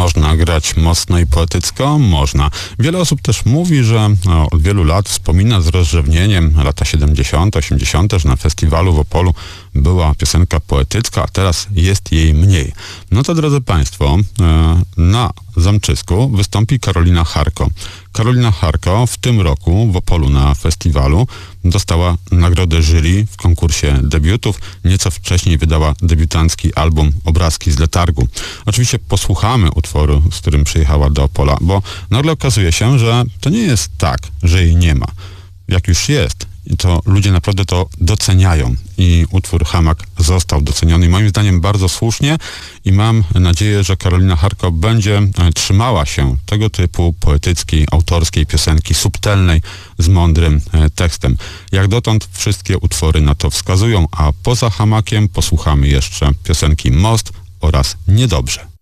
można grać mocno i poetycko? Można. Wiele osób też mówi, że od wielu lat wspomina z rozrzewnieniem lata 70., 80., że na festiwalu w Opolu była piosenka poetycka, a teraz jest jej mniej. No to, drodzy Państwo, na Zamczysku wystąpi Karolina Charko. Karolina Charko w tym roku w Opolu na festiwalu dostała nagrodę jury w konkursie debiutów. Nieco wcześniej wydała debiutancki album Obrazki z letargu. Oczywiście posłuchamy utworu, z którym przyjechała do Opola, bo nagle okazuje się, że to nie jest tak, że jej nie ma. Jak już jest, to ludzie naprawdę to doceniają i utwór Hamak został doceniony i moim zdaniem bardzo słusznie i mam nadzieję, że Karolina Charko będzie trzymała się tego typu poetyckiej, autorskiej piosenki, subtelnej, z mądrym tekstem. Jak dotąd wszystkie utwory na to wskazują, a poza Hamakiem posłuchamy jeszcze piosenki Most oraz Niedobrze.